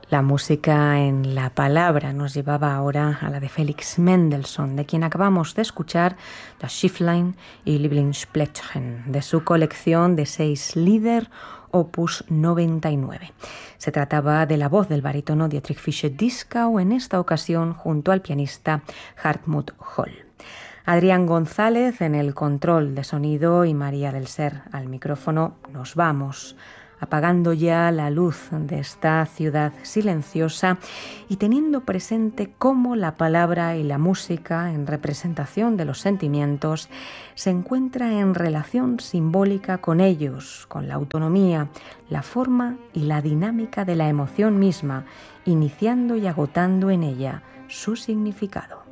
La música en la palabra nos llevaba ahora a la de Felix Mendelssohn, de quien acabamos de escuchar Das Schifflein y Lieblingsplättchen, de su colección de 6 Lieder, opus 99. Se trataba de la voz del barítono Dietrich Fischer-Dieskau, en esta ocasión junto al pianista Hartmut Holl. Adrián González en el control de sonido y María del Ser al micrófono. Nos vamos apagando ya la luz de esta ciudad silenciosa y teniendo presente cómo la palabra y la música, en representación de los sentimientos, se encuentra en relación simbólica con ellos, con la autonomía, la forma y la dinámica de la emoción misma, iniciando y agotando en ella su significado.